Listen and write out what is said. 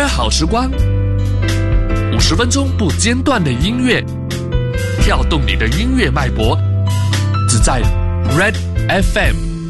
乐好时光，50分钟不间断的音乐，跳动你的音乐脉搏，只在 Red FM。